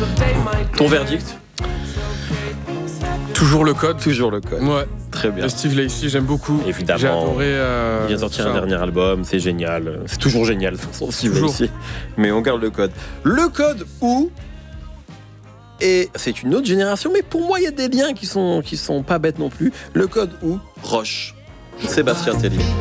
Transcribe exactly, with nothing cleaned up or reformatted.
Ton verdict? Toujours le code. Toujours le code. Ouais. Très bien. De Steve Lacy, j'aime beaucoup. Évidemment. J'ai adoré. Euh, Il vient de sortir un ça. dernier album, c'est génial. C'est toujours génial, de toute façon, Steve Toujours. Lacy. Mais on garde le code. Le code où. Et c'est une autre génération, mais pour moi, il y a des liens qui sont, qui sont pas bêtes non plus. Le code où Roche. Sébastien Tellier.